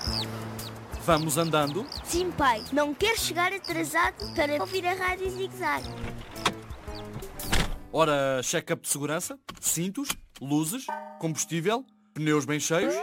Vamos andando? Sim, pai. Não quero chegar atrasado para ouvir a rádio Zig-Zag. Ora, check-up de segurança, cintos, luzes, combustível, pneus bem cheios.